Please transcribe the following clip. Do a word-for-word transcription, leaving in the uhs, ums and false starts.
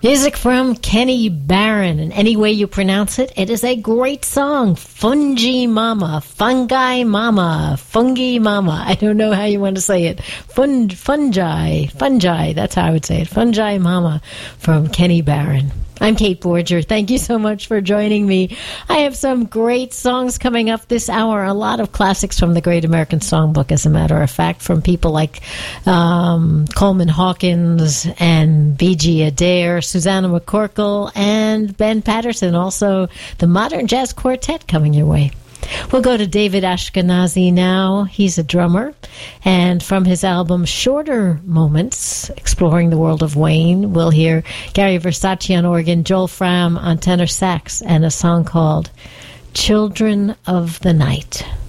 Music from Kenny Barron, and any way you pronounce it, it is a great song. Fungi Mama, Fungi Mama, Fungi Mama. I don't know how you want to say it. Fun, fungi, fungi, that's how I would say it. Fungi Mama from Kenny Barron. I'm Kate Borger. Thank you so much for joining me. I have some great songs coming up this hour. A lot of classics from the Great American Songbook, as a matter of fact, from people like um, Coleman Hawkins and B G Adair, Susanna McCorkle, and Ben Patterson. Also, the Modern Jazz Quartet coming your way. We'll go to David Ashkenazi now. He's a drummer. And from his album Shorter Moments, Exploring the World of Wayne, we'll hear Gary Versace on organ, Joel Fram on tenor sax, and a song called Children of the Night.